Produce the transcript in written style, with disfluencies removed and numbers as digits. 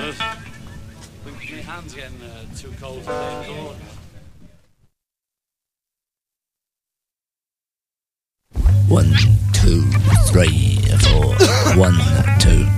minute. I think my hand's getting too cold to play indoor. 1, 2, 3, 4. 1, 2.